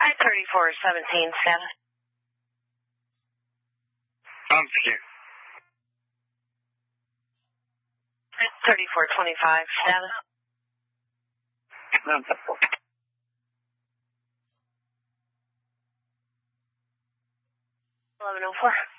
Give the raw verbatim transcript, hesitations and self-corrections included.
I thirty-four seventeen status. I'm scared. thirty-four twenty-five status. eleven oh four.